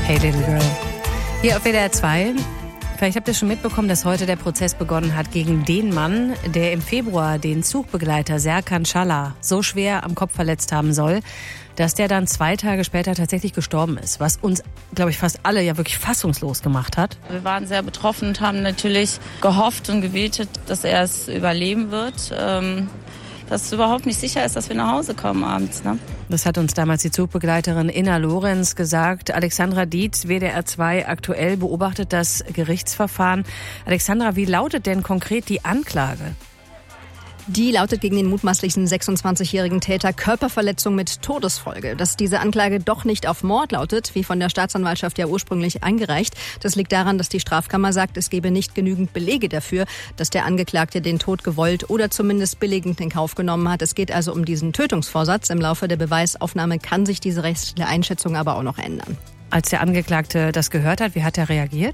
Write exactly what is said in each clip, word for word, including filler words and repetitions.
Hey Little Girl. Hier auf W D R zwei. Vielleicht habt ihr schon mitbekommen, dass heute der Prozess begonnen hat gegen den Mann, der im Februar den Zugbegleiter Serkan Schaller so schwer am Kopf verletzt haben soll, dass der dann zwei Tage später tatsächlich gestorben ist. Was uns, glaube ich, fast alle ja wirklich fassungslos gemacht hat. Wir waren sehr betroffen und haben natürlich gehofft und gebetet, dass er es überleben wird. Ähm dass es überhaupt nicht sicher ist, dass wir nach Hause kommen abends. Ne? Das hat uns damals die Zugbegleiterin Inna Lorenz gesagt. Alexandra Dietz, W D R zwei aktuell, beobachtet das Gerichtsverfahren. Alexandra, wie lautet denn konkret die Anklage? Die lautet gegen den mutmaßlichen sechsundzwanzigjährigen Täter Körperverletzung mit Todesfolge. Dass diese Anklage doch nicht auf Mord lautet, wie von der Staatsanwaltschaft ja ursprünglich eingereicht, das liegt daran, dass die Strafkammer sagt, es gebe nicht genügend Belege dafür, dass der Angeklagte den Tod gewollt oder zumindest billigend in Kauf genommen hat. Es geht also um diesen Tötungsvorsatz. Im Laufe der Beweisaufnahme kann sich diese rechtliche Einschätzung aber auch noch ändern. Als der Angeklagte das gehört hat, wie hat er reagiert?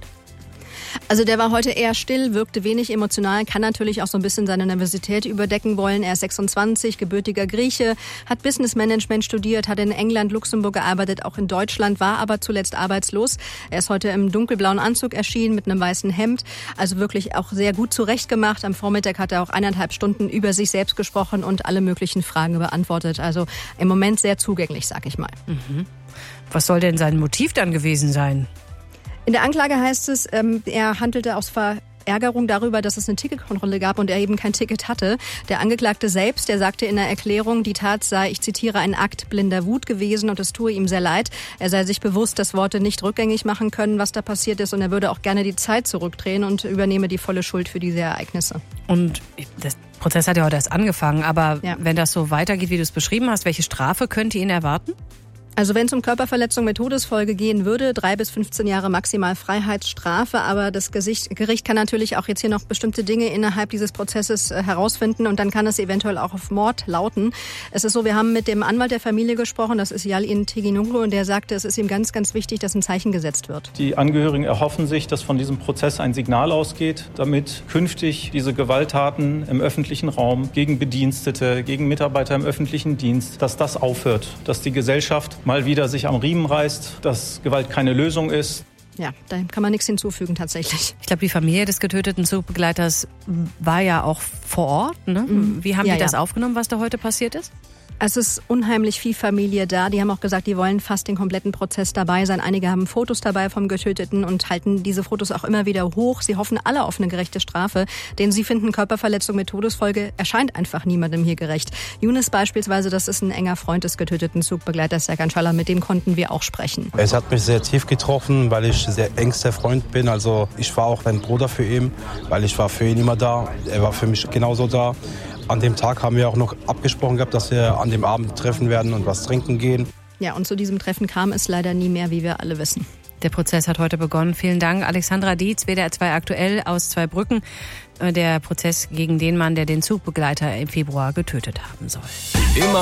Also der war heute eher still, wirkte wenig emotional, kann natürlich auch so ein bisschen seine Nervosität überdecken wollen. Er ist sechsundzwanzig, gebürtiger Grieche, hat Business Management studiert, hat in England, Luxemburg gearbeitet, auch in Deutschland, war aber zuletzt arbeitslos. Er ist heute im dunkelblauen Anzug erschienen mit einem weißen Hemd, also wirklich auch sehr gut zurechtgemacht. Am Vormittag hat er auch eineinhalb Stunden über sich selbst gesprochen und alle möglichen Fragen beantwortet. Also im Moment sehr zugänglich, sag ich mal. Mhm. Was soll denn sein Motiv dann gewesen sein? In der Anklage heißt es, ähm, er handelte aus Verärgerung darüber, dass es eine Ticketkontrolle gab und er eben kein Ticket hatte. Der Angeklagte selbst, der sagte in der Erklärung, die Tat sei, ich zitiere, ein Akt blinder Wut gewesen und es tue ihm sehr leid. Er sei sich bewusst, dass Worte nicht rückgängig machen können, was da passiert ist, und er würde auch gerne die Zeit zurückdrehen und übernehme die volle Schuld für diese Ereignisse. Und das Prozess hat ja heute erst angefangen, aber ja. Wenn das so weitergeht, wie du es beschrieben hast, welche Strafe könnte ihn erwarten? Also wenn es um Körperverletzung mit Todesfolge gehen würde, drei bis fünfzehn Jahre maximal Freiheitsstrafe. Aber das Gericht kann natürlich auch jetzt hier noch bestimmte Dinge innerhalb dieses Prozesses herausfinden und dann kann es eventuell auch auf Mord lauten. Es ist so, wir haben mit dem Anwalt der Familie gesprochen, das ist Yalin Teginoglu, und der sagte, es ist ihm ganz, ganz wichtig, dass ein Zeichen gesetzt wird. Die Angehörigen erhoffen sich, dass von diesem Prozess ein Signal ausgeht, damit künftig diese Gewalttaten im öffentlichen Raum gegen Bedienstete, gegen Mitarbeiter im öffentlichen Dienst, dass das aufhört, dass die Gesellschaft mal wieder sich am Riemen reißt, dass Gewalt keine Lösung ist. Ja, da kann man nichts hinzufügen tatsächlich. Ich glaube, die Familie des getöteten Zugbegleiters war ja auch vor Ort. Ne? Mhm. Wie haben ja, die das ja. aufgenommen, was da heute passiert ist? Es ist unheimlich viel Familie da. Die haben auch gesagt, die wollen fast den kompletten Prozess dabei sein. Einige haben Fotos dabei vom Getöteten und halten diese Fotos auch immer wieder hoch. Sie hoffen alle auf eine gerechte Strafe, denn sie finden, Körperverletzung mit Todesfolge erscheint einfach niemandem hier gerecht. Yunus beispielsweise, das ist ein enger Freund des getöteten Zugbegleiters Serkan Schaller, mit dem konnten wir auch sprechen. Es hat mich sehr tief getroffen, weil ich sehr engster Freund bin. Also ich war auch ein Bruder für ihn, weil ich war für ihn immer da. Er war für mich genauso da. An dem Tag haben wir auch noch abgesprochen gehabt, dass wir an dem Abend treffen werden und was trinken gehen. Ja, und zu diesem Treffen kam es leider nie mehr, wie wir alle wissen. Der Prozess hat heute begonnen. Vielen Dank, Alexandra Dietz, W D R zwei aktuell aus Zweibrücken. Der Prozess gegen den Mann, der den Zugbegleiter im Februar getötet haben soll. Immer